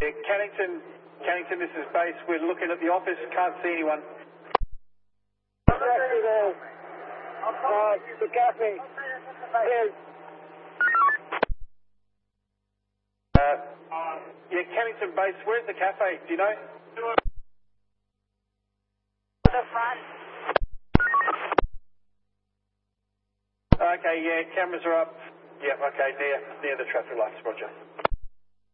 Yeah, Cannington, this is base. We're looking at the office, can't see anyone. Exactly there. The cafe. Yes. Yeah, Cannington base, where's the cafe? Do you know? The front. Okay, yeah, cameras are up. Yeah, okay, near the traffic lights, roger.